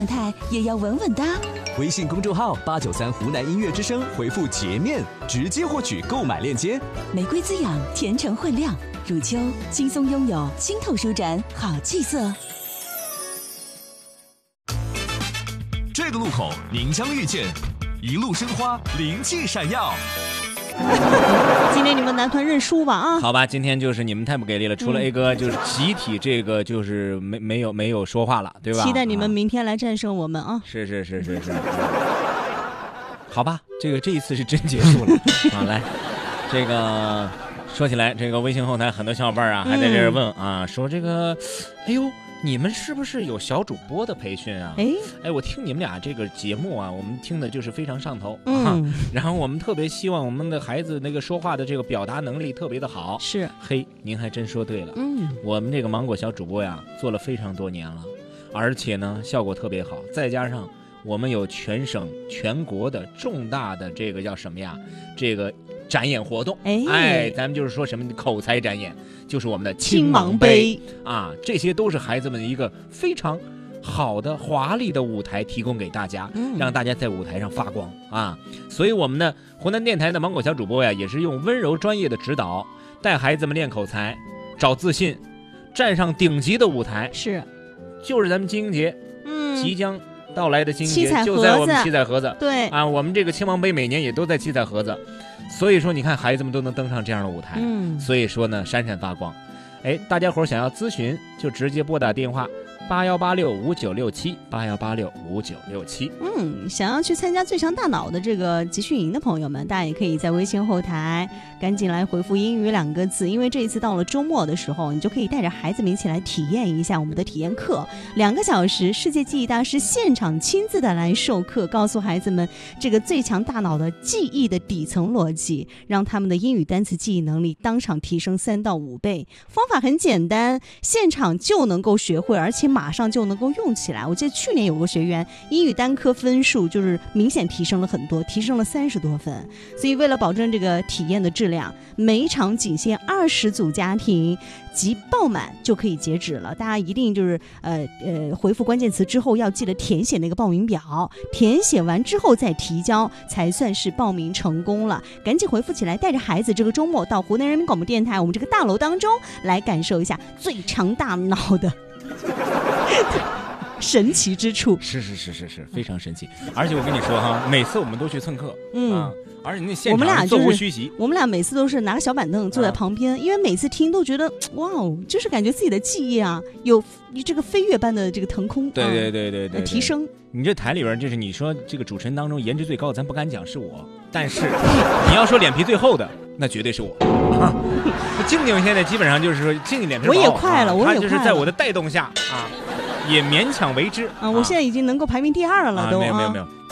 态也要稳稳哒。 微信公众号893湖南音乐之声，回复洁面，直接获取购买链接。 玫瑰滋养，甜橙混酿，乳秋轻松拥有清透舒展好气色。 这个路口您将遇见一路生花，灵气闪耀。 今天你们男团认输吧啊！ 好吧，今天就是你们太不给力了，除了 A 哥就是集体这个就是没有说话了，对吧？ 期待你们明天来战胜我们啊！ 是。好吧，这一次是真结束了啊！来，这个说起来，这个微信后台很多小伙伴啊还在这儿问啊，说这个，哎呦。你们是不是有小主播的培训啊？哎，我听你们俩这个节目啊，我们听的就是非常上头然后我们特别希望我们的孩子那个说话的这个表达能力特别的好。 是， 嘿，您还真说对了。我们这个芒果小主播呀，做了非常多年了，而且呢效果特别好，再加上我们有全省全国的重大的这个叫什么呀？这个展演活动，咱们就是说什么口才展演，就是我们的青芒杯啊，这些都是孩子们一个非常好的华丽的舞台提供给大家，让大家在舞台上发光啊。所以我们的湖南电台的芒果小主播呀，也是用温柔专业的指导，带孩子们练口才，找自信，站上顶级的舞台。 是， 就是咱们金鹰节，即将到来的金鹰节就在我们七彩盒子。 对啊，我们这个青芒杯每年也都在七彩盒子。所以说你看孩子们都能登上这样的舞台，所以说呢闪闪发光。大家伙想要咨询就直接拨打电话8186596781865967。 想要去参加最强大脑的这个集训营的朋友们，大家也可以在微信后台赶紧来回复英语2个字，因为这一次到了周末的时候，你就可以带着孩子们一起来体验一下我们的体验课，2个小时，世界记忆大师现场亲自的来授课，告诉孩子们这个最强大脑的记忆的底层逻辑，让他们的英语单词记忆能力当场提升3到5倍。方法很简单，现场就能够学会，而且马上就能够用起来。我记得去年有个学员英语单科分数就是明显提升了很多，提升了30多分。所以为了保证这个体验的质量，每一场仅限20组家庭，即爆满就可以截止了。大家一定就是回复关键词之后要记得填写那个报名表，填写完之后再提交才算是报名成功了。赶紧回复起来，带着孩子这个周末到湖南人民广播电台我们这个大楼当中来感受一下最强大脑的神奇之处。 是非常神奇。而且我跟你说哈，每次我们都去蹭课，而且那现场座无虚席。 我们俩每次都是拿个小板凳坐在旁边，因为每次听都觉得哇哦，就是感觉自己的记忆啊有这个飞跃般的这个腾空， 对提升。 你这台里边就是你说这个主持人当中颜值最高，咱不敢讲是我，但是你要说脸皮最厚的，那绝对是我。静静现在基本上就是说静静脸皮薄， 我也快了， 他就是在我的带动下啊，也勉强为之啊。我现在已经能够排名第2了，都没有。